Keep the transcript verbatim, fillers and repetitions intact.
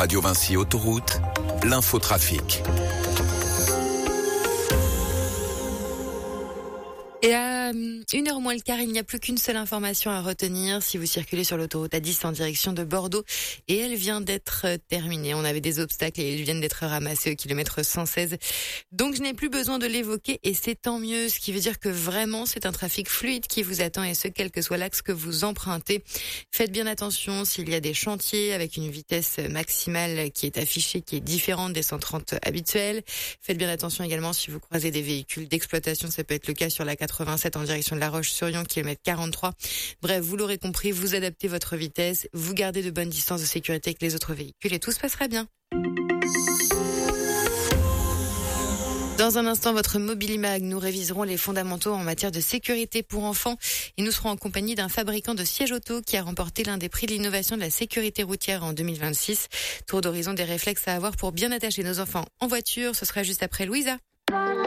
Radio Vinci Autoroute, l'infotrafic. Et à une heure moins le quart, il n'y a plus qu'une seule information à retenir si vous circulez sur l'autoroute A dix en direction de Bordeaux. Et elle vient d'être terminée. On avait des obstacles et ils viennent d'être ramassés au kilomètre cent seize. Donc je n'ai plus besoin de l'évoquer et c'est tant mieux. Ce qui veut dire que vraiment c'est un trafic fluide qui vous attend et ce, quel que soit l'axe que vous empruntez. Faites bien attention s'il y a des chantiers avec une vitesse maximale qui est affichée, qui est différente des cent trente habituels. Faites bien attention également si vous croisez des véhicules d'exploitation. Ça peut être le cas sur la quatre-vingt-sept en direction de La Roche-sur-Yon, kilomètre quarante-trois. Bref, vous l'aurez compris, vous adaptez votre vitesse, vous gardez de bonnes distances de sécurité avec les autres véhicules et tout se passera bien. Dans un instant, votre Mobilimag, nous réviserons les fondamentaux en matière de sécurité pour enfants et nous serons en compagnie d'un fabricant de sièges auto qui a remporté l'un des prix de l'innovation de la sécurité routière en deux mille vingt-six. Tour d'horizon des réflexes à avoir pour bien attacher nos enfants en voiture, ce sera juste après Louisa.